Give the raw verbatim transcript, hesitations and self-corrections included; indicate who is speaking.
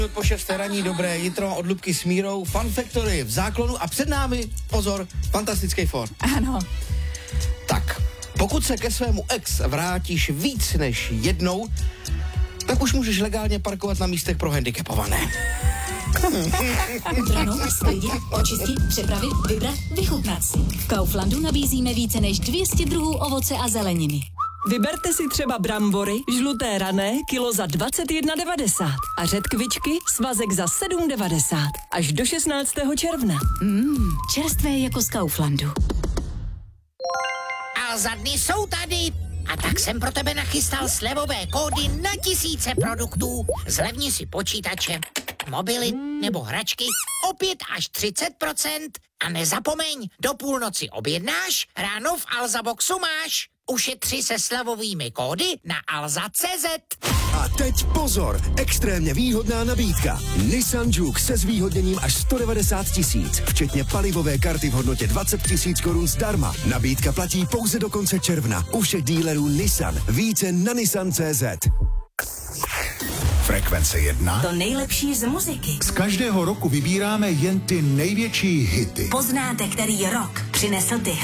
Speaker 1: Po šesté raní, dobré jitro od Lubky s Mírou, Fun Factory v záklonu a před námi, pozor, fantastický Ford.
Speaker 2: Ano.
Speaker 1: Tak, pokud se ke svému ex vrátíš víc než jednou, tak už můžeš legálně parkovat na místech pro handicapované.
Speaker 2: Branou, sklidit, očistit, připravit, vybrat, vychutnat si. V Kauflandu nabízíme více než dvě stě druhů ovoce a zeleniny.
Speaker 3: Vyberte si třeba brambory, žluté rané, kilo za dvacet jedna devadesát a řetkvičky, svazek za sedm devadesát. Až do šestnáctého června.
Speaker 2: Mmm, čerstvé jako z Kauflandu.
Speaker 4: A za dny jsou tady. A tak jsem pro tebe nachystal slevové kódy na tisíce produktů. Zlevni si počítače, mobily nebo hračky o pět až třicet procent. A nezapomeň, do půlnoci objednáš, ráno v Alza Boxu máš. Ušetři se slevovými kódy na alza tečka cé zet.
Speaker 5: A teď pozor, extrémně výhodná nabídka. Nissan Juke se zvýhodněním až sto devadesát tisíc, včetně palivové karty v hodnotě dvacet tisíc korun zdarma. Nabídka platí pouze do konce června. U všech dílerů Nissan. Více na nissan tečka cé zet.
Speaker 6: Frekvence jedna.
Speaker 2: To nejlepší z muziky.
Speaker 6: Z každého roku vybíráme jen ty největší hity.
Speaker 2: Poznáte, který rok přinesl ty